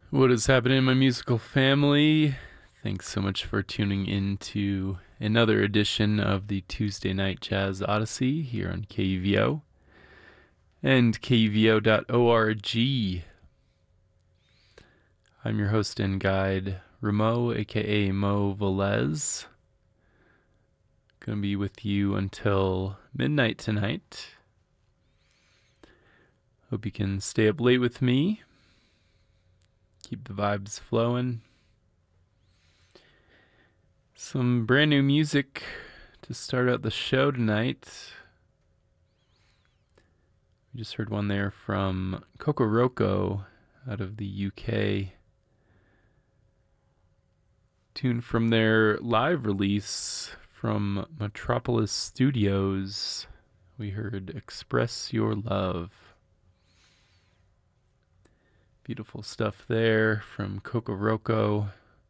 What is happening, my musical family? Thanks so much for tuning in to another edition of the Tuesday Night Jazz Odyssey here on KUVO and KUVO.org. I'm your host and guide, Ramo, aka Mo Velez. Gonna be with you until midnight tonight. Hope you can stay up late with me. Keep the vibes flowing. Some brand new music to start out the show tonight. We just heard one there from Kokoroko out of the UK. Tune from their live release from Metropolis Studios. We heard Express Your Love. Beautiful stuff there from Kokoroko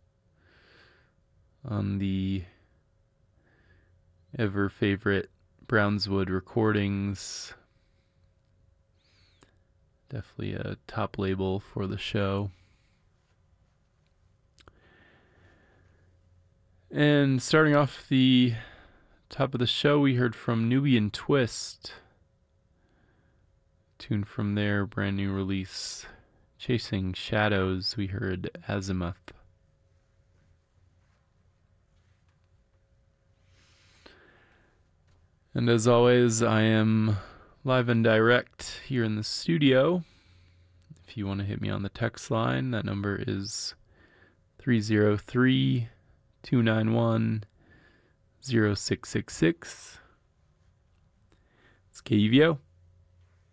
on the ever favorite Brownswood Recordings. Definitely a top label for the show. And starting off the top of the show, we heard from Nubian Twist. Tune from their brand new release, Chasing Shadows. We heard Azimuth. And as always, I am live and direct here in the studio. If you want to hit me on the text line, that number is 303-291-0666. It's KUVO.